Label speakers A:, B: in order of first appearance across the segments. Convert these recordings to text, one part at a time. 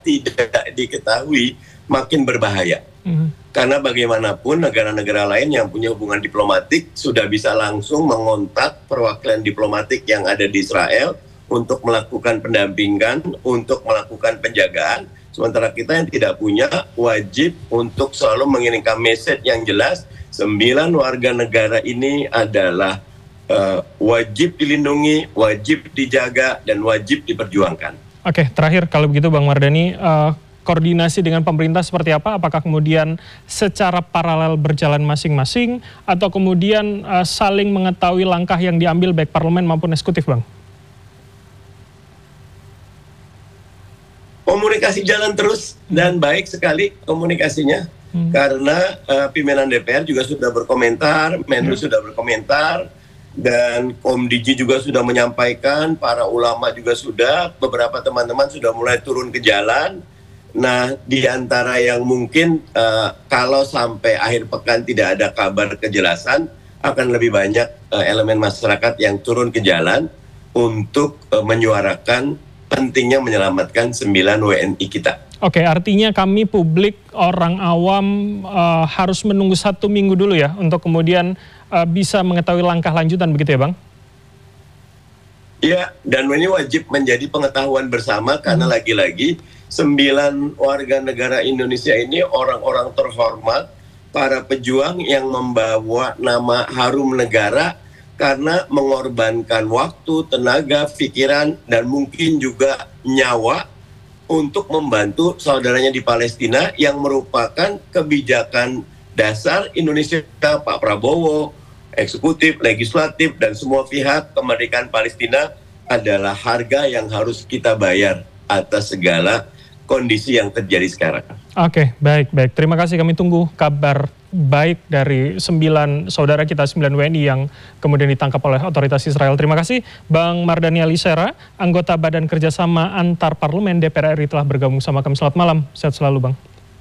A: tidak diketahui makin berbahaya. Karena bagaimanapun negara-negara lain yang punya hubungan diplomatik sudah bisa langsung mengontak perwakilan diplomatik yang ada di Israel untuk melakukan pendampingan, untuk melakukan penjagaan. Sementara kita yang tidak punya wajib untuk selalu mengirimkan message yang jelas, 9 warga negara ini adalah wajib dilindungi, wajib dijaga, dan wajib diperjuangkan.
B: Oke, terakhir kalau begitu Bang Mardhani, koordinasi dengan pemerintah seperti apa? Apakah kemudian secara paralel berjalan masing-masing atau kemudian saling mengetahui langkah yang diambil baik parlemen maupun eksekutif, Bang?
A: Komunikasi jalan terus dan baik sekali komunikasinya. Karena pimpinan DPR juga sudah berkomentar, Menlu sudah berkomentar, dan Komdiji juga sudah menyampaikan, para ulama juga sudah, beberapa teman-teman sudah mulai turun ke jalan. Nah, di antara yang mungkin kalau sampai akhir pekan tidak ada kabar kejelasan, akan lebih banyak elemen masyarakat yang turun ke jalan untuk menyuarakan pentingnya menyelamatkan 9 WNI kita.
B: Oke, artinya kami publik, orang awam harus menunggu 1 minggu dulu ya untuk kemudian bisa mengetahui langkah lanjutan, begitu ya Bang?
A: Iya, dan ini wajib menjadi pengetahuan bersama karena lagi-lagi 9 warga negara Indonesia ini orang-orang terhormat, para pejuang yang membawa nama harum negara karena mengorbankan waktu, tenaga, pikiran, dan mungkin juga nyawa untuk membantu saudaranya di Palestina yang merupakan kebijakan dasar Indonesia, Pak Prabowo, eksekutif, legislatif, dan semua pihak. Kemerdekaan Palestina adalah harga yang harus kita bayar atas segala kondisi yang terjadi sekarang.
B: Oke, baik. Terima kasih, kami tunggu kabar baik dari 9 saudara kita, 9 WNI yang kemudian ditangkap oleh otoritas Israel. Terima kasih Bang Mardhani Alisera, anggota Badan Kerjasama Antar Parlemen DPR RI telah bergabung sama kami. Selamat malam, sehat selalu Bang.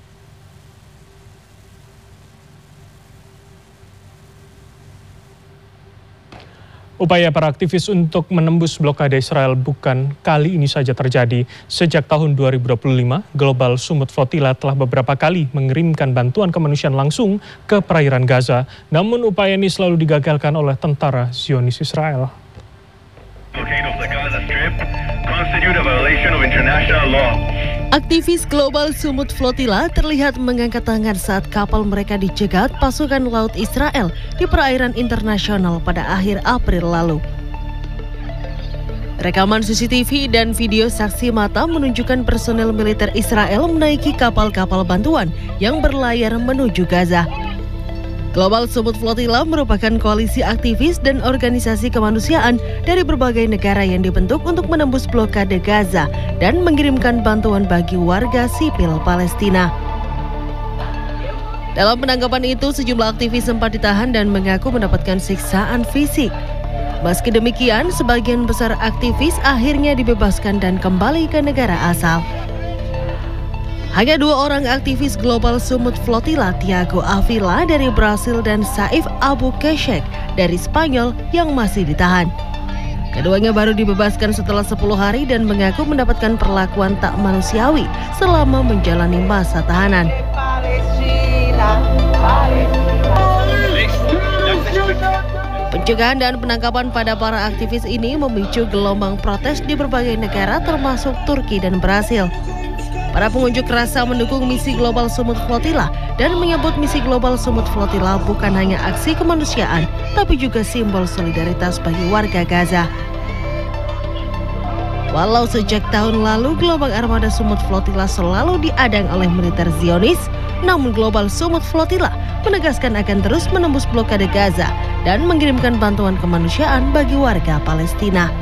B: Upaya para aktivis untuk menembus blokade Israel bukan kali ini saja terjadi. Sejak tahun 2025, Global Sumut Flotilla telah beberapa kali mengirimkan bantuan kemanusiaan langsung ke perairan Gaza. Namun upaya ini selalu digagalkan oleh tentara Zionis Israel.
C: Aktivis Global Sumut Flotilla terlihat mengangkat tangan saat kapal mereka dicegat pasukan laut Israel di perairan internasional pada akhir April lalu. Rekaman CCTV dan video saksi mata menunjukkan personel militer Israel menaiki kapal-kapal bantuan yang berlayar menuju Gaza. Global Sumut Flotilla merupakan koalisi aktivis dan organisasi kemanusiaan dari berbagai negara yang dibentuk untuk menembus blokade Gaza dan mengirimkan bantuan bagi warga sipil Palestina. Dalam penangkapan itu, sejumlah aktivis sempat ditahan dan mengaku mendapatkan siksaan fisik. Meski demikian, sebagian besar aktivis akhirnya dibebaskan dan kembali ke negara asal. Hanya 2 orang aktivis Global Sumut Flotilla, Tiago Avila dari Brasil dan Saif Abu Keshek dari Spanyol yang masih ditahan. Keduanya baru dibebaskan setelah 10 hari dan mengaku mendapatkan perlakuan tak manusiawi selama menjalani masa tahanan. Pencegahan dan penangkapan pada para aktivis ini memicu gelombang protes di berbagai negara termasuk Turki dan Brasil. Para pengunjuk rasa mendukung misi Global Sumut Flotilla dan menyebut misi Global Sumut Flotilla bukan hanya aksi kemanusiaan, tapi juga simbol solidaritas bagi warga Gaza. Walau sejak tahun lalu gelombang armada Sumut Flotilla selalu diadang oleh militer Zionis, namun Global Sumut Flotilla menegaskan akan terus menembus blokade Gaza dan mengirimkan bantuan kemanusiaan bagi warga Palestina.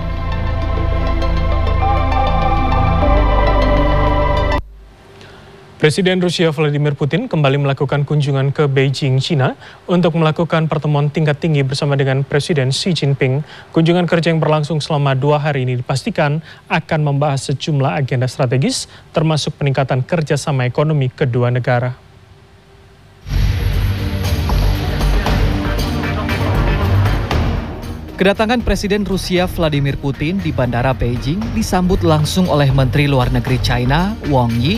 B: Presiden Rusia Vladimir Putin kembali melakukan kunjungan ke Beijing, China untuk melakukan pertemuan tingkat tinggi bersama dengan Presiden Xi Jinping. Kunjungan kerja yang berlangsung selama 2 hari ini dipastikan akan membahas sejumlah agenda strategis, termasuk peningkatan kerjasama ekonomi kedua negara.
D: Kedatangan Presiden Rusia Vladimir Putin di Bandara Beijing disambut langsung oleh Menteri Luar Negeri China Wang Yi